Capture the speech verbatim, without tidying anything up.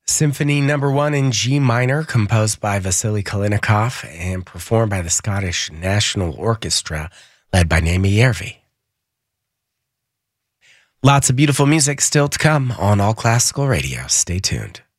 Symphony Number One in G minor, composed by Vasily Kalinikov and performed by the Scottish National Orchestra, led by Naomi Järvi. Lots of beautiful music still to come on All Classical Radio. Stay tuned.